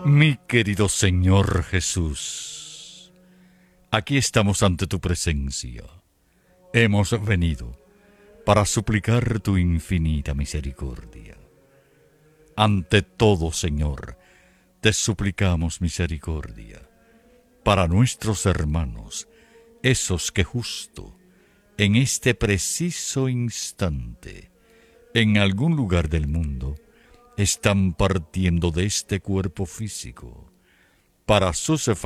Mi querido Señor Jesús, aquí estamos ante tu presencia. Hemos venido para suplicar tu infinita misericordia. Ante todo, Señor, te suplicamos misericordia para nuestros hermanos, esos que justo en este preciso instante, en algún lugar del mundo, están partiendo de este cuerpo físico para su